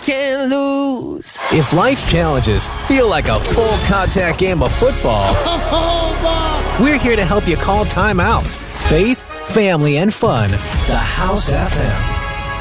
can't lose. If life challenges feel like a full contact game of football, we're here to help you call time out. Faith, family, and fun. The House FM.